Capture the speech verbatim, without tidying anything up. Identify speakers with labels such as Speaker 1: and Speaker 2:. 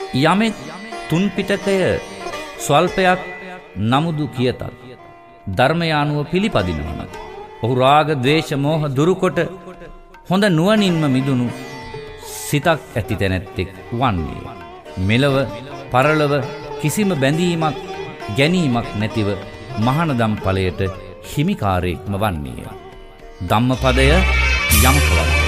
Speaker 1: යමෙක් තුන් පිටකය ස්වල්පයක් නමුදු කියතත් ධර්මය අනුව පිළිපදිනවන ඔහු රාග ද්වේෂ මෝහ දුරුකොට හොඳ නුවණින්ම මිදුණු සිතක් ඇති තැනැත්තෙක් වන්නේ. මෙලව පරලව කිසිම බැඳීමක් ගැනීමක් නැතිව මහානදම් ඵලයට හිමිකාරයෙක්ම වන්නේය. ධම්මපදය යමකවයි.